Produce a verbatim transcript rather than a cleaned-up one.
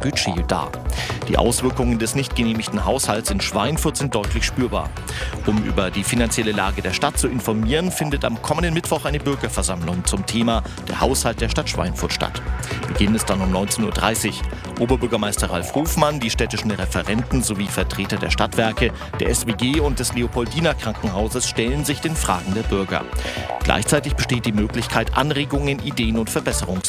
Budget dar. Die Auswirkungen des nicht genehmigten Haushalts in Schweinfurt sind deutlich spürbar. Um über die finanzielle Lage der Stadt zu informieren, findet am kommenden Mittwoch eine Bürgerversammlung zum Thema der Haushalt der Stadt Schweinfurt statt. Beginn ist dann um neunzehn Uhr dreißig. Oberbürgermeister Ralf Hofmann, die städtischen Referenten sowie Vertreter der Stadtwerke, der S W G und des Leopoldiner Krankenhauses stellen sich den Fragen der Bürger. Gleichzeitig besteht die Möglichkeit, Anregungen, Ideen und Verbesserungsvorschläge